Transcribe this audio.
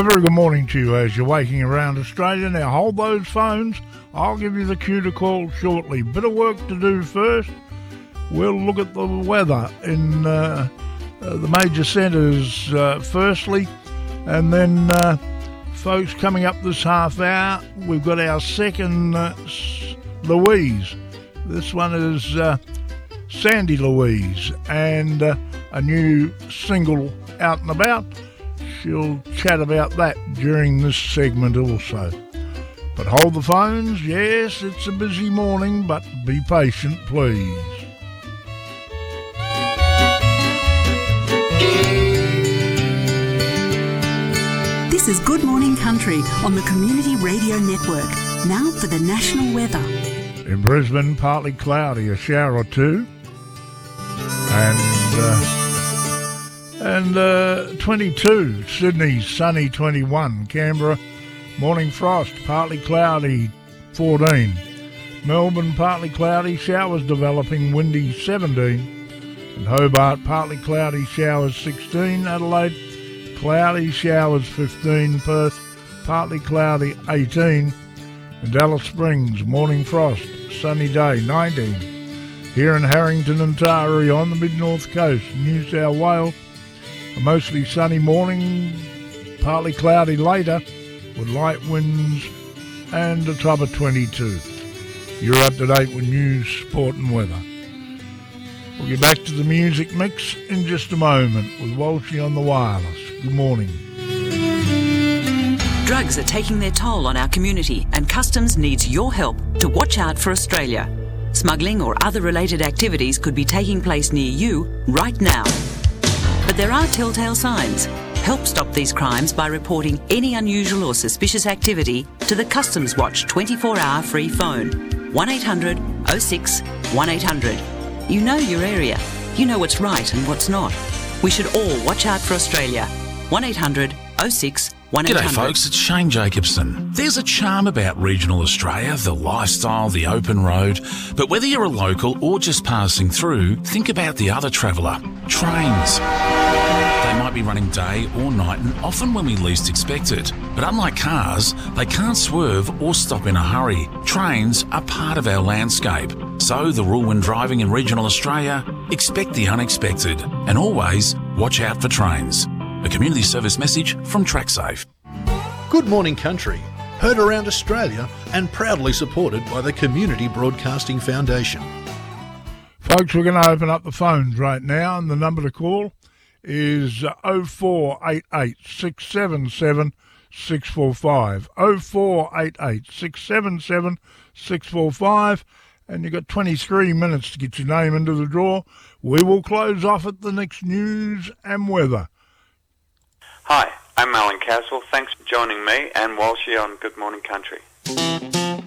A very good morning to you as you're waking around Australia. Now hold those phones. I'll give you the cue to call shortly. Bit of work to do first. We'll look at the weather in the major centres firstly. And then, folks, coming up this half hour, we've got our second Louise. This one is Sandy Louise, and a new single out and about. She'll chat about that during this segment also. But hold the phones. Yes, it's a busy morning, but be patient, please. This is Good Morning Country on the Community Radio Network. Now for the national weather. In Brisbane, partly cloudy, a shower or two. And 22, Sydney, sunny 21, Canberra, morning frost, partly cloudy 14, Melbourne, partly cloudy, showers developing, windy 17, and Hobart, partly cloudy, showers 16, Adelaide, cloudy, showers 15, Perth, partly cloudy 18, and Alice Springs, morning frost, sunny day 19, here in Harrington and Taree on the mid-north coast, New South Wales, a mostly sunny morning, partly cloudy later, with light winds and a top of 22. You're up to date with news, sport and weather. We'll get back to the music mix in just a moment with Walshy on the wireless. Good morning. Drugs are taking their toll on our community, and Customs needs your help to watch out for Australia. Smuggling or other related activities could be taking place near you right now. But there are telltale signs. Help stop these crimes by reporting any unusual or suspicious activity to the Customs Watch 24-hour free phone. 1800 06 1800. You know your area. You know what's right and what's not. We should all watch out for Australia. 1800 06 1800. G'day folks, it's Shane Jacobson. There's a charm about regional Australia, the lifestyle, the open road. But whether you're a local or just passing through, think about the other traveller. Trains. They might be running day or night and often when we least expect it. But unlike cars, they can't swerve or stop in a hurry. Trains are part of our landscape. So the rule when driving in regional Australia, expect the unexpected. And always watch out for trains. A community service message from TrackSafe. Good Morning Country, heard around Australia and proudly supported by the Community Broadcasting Foundation. Folks, we're going to open up the phones right now, and the number to call is 0488 677 645. 0488 677 645. And you've got 23 minutes to get your name into the draw. We will close off at the next news and weather. Hi, I'm Alan Caswell. Thanks for joining me and Walshy on Good Morning Country.